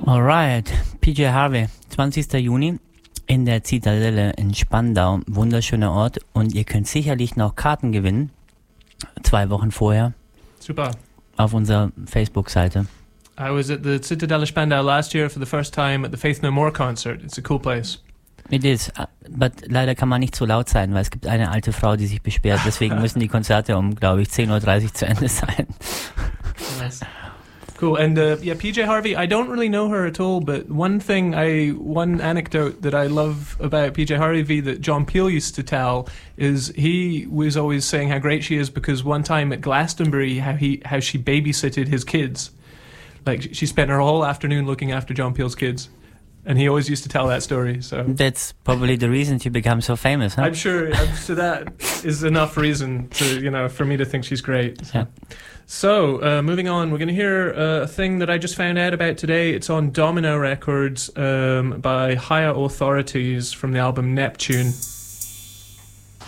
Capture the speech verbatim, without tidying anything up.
Alright, P J Harvey, zwanzigster Juni in der Zitadelle in Spandau, wunderschöner Ort und ihr könnt sicherlich noch Karten gewinnen, zwei Wochen vorher. Super. Auf unserer Facebook-Seite. I was at the Zitadelle Spandau last year for the first time at the Faith No More concert. It's a cool place. It is, but leider kann man nicht so laut sein, weil es gibt eine alte Frau, die sich beschwert, deswegen müssen die Konzerte um, glaube ich, zehn Uhr dreißig zu Ende sein. Nice. Cool. And uh, yeah, P J Harvey, I don't really know her at all, but one thing I, one anecdote that I love about P J Harvey that John Peel used to tell is he was always saying how great she is because one time at Glastonbury, how he, how she babysitted his kids. Like she spent her whole afternoon looking after John Peel's kids. And he always used to tell that story. So that's probably the reason she became so famous, huh? I'm sure. I'm sure that is enough reason to, you know, for me to think she's great. So, yeah. so uh, moving on, we're going to hear uh, a thing that I just found out about today. It's on Domino Records um, by Higher Authorities from the album Neptune.